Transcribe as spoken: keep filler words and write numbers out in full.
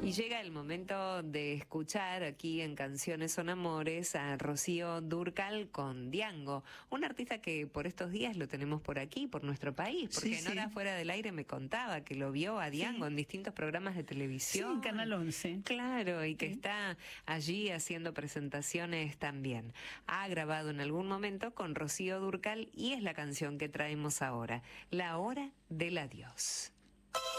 Y llega el momento de escuchar aquí en Canciones son Amores a Rocío Dúrcal con Diango, un artista que por estos días lo tenemos por aquí, por nuestro país, porque Sí, en Hora sí. Fuera del Aire me contaba que lo vio a Diango Sí. en distintos programas de televisión. Sí, en Canal once. Claro, y que Sí. está allí haciendo presentaciones también. Ha grabado en algún momento con Rocío Dúrcal y es la canción que traemos ahora, La Hora del Adiós.